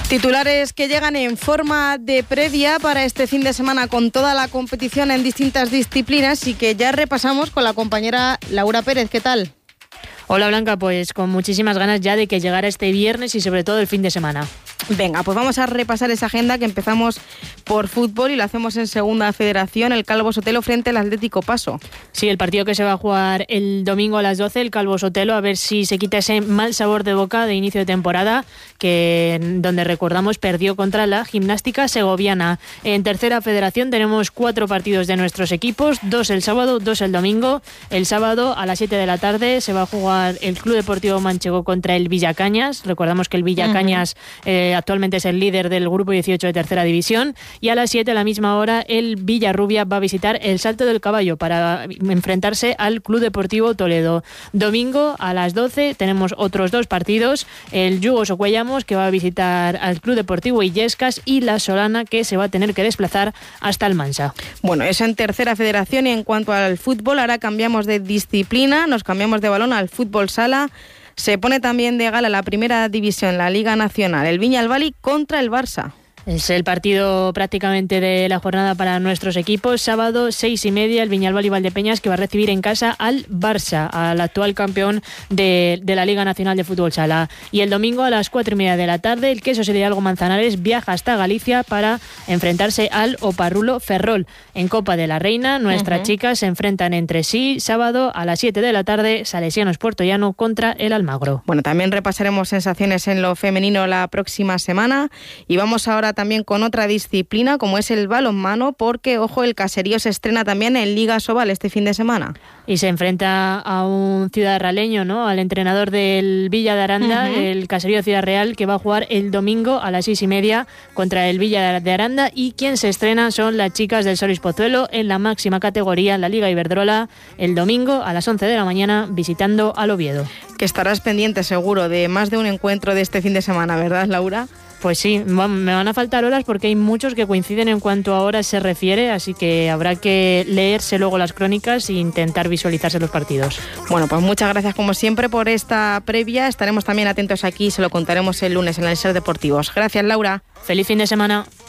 Titulares que llegan en forma de previa para este fin de semana con toda la competición en distintas disciplinas y que ya repasamos con la compañera Laura Pérez. ¿Qué tal? Hola Blanca, pues con muchísimas ganas ya de que llegara este viernes y sobre todo el fin de semana. Venga, pues vamos a repasar esa agenda que empezamos por fútbol y lo hacemos en Segunda Federación, el Calvo Sotelo frente al Atlético Paso. Sí, el partido que se va a jugar el domingo a las 12, el Calvo Sotelo, a ver si se quita ese mal sabor de boca de inicio de temporada, donde recordamos perdió contra la Gimnástica Segoviana. En Tercera Federación tenemos 4 partidos de nuestros equipos, 2 el sábado, 2 el domingo. El sábado a las 7 de la tarde se va a jugar el Club Deportivo Manchego contra el Villacañas. Recordamos que el Villacañas actualmente es el líder del grupo 18 de Tercera División, y a las 7 a la misma hora el Villarrubia va a visitar el Salto del Caballo para enfrentarse al Club Deportivo Toledo. Domingo a las 12 tenemos otros 2 partidos, el Yugo Socuellamos, que va a visitar al Club Deportivo Illescas, y la Solana, que se va a tener que desplazar hasta Almansa. Bueno, eso en Tercera Federación. Y en cuanto al fútbol, ahora cambiamos de disciplina, nos cambiamos de balón al fútbol sala. Se pone también de gala la Primera División, la Liga Nacional, el Viñalbali contra el Barça. Es el partido prácticamente de la jornada para nuestros equipos. Sábado, 6:30, el Viñalbali Valdepeñas, que va a recibir en casa al Barça, al actual campeón de la Liga Nacional de Fútbol Sala. Y el domingo a las 4:30 de la tarde, el Quesos de Hidalgo Manzanares viaja hasta Galicia para enfrentarse al Oparrulo Ferrol. En Copa de la Reina, nuestras chicas se enfrentan entre sí. Sábado a las 7 de la tarde, Salesianos Puertollano contra el Almagro. Bueno, también repasaremos sensaciones en lo femenino la próxima semana. Y vamos ahora también con otra disciplina como es el balonmano, porque, ojo, el Caserío se estrena también en Liga Sobal este fin de semana. Y se enfrenta a un Ciudad Realeño, ¿no? Al entrenador del Villa de Aranda, el Caserío Ciudad Real, que va a jugar el domingo a las 6:30 contra el Villa de Aranda, y quien se estrena son las chicas del Solís Pozuelo en la máxima categoría, en la Liga Iberdrola, el domingo a las 11 de la mañana visitando al Oviedo. Que estarás pendiente seguro de más de un encuentro de este fin de semana, ¿verdad, Laura? Pues sí, me van a faltar horas porque hay muchos que coinciden en cuanto a horas se refiere, así que habrá que leerse luego las crónicas e intentar visualizarse los partidos. Bueno, pues muchas gracias como siempre por esta previa. Estaremos también atentos aquí y se lo contaremos el lunes en el Ser Deportivos. Gracias, Laura. Feliz fin de semana.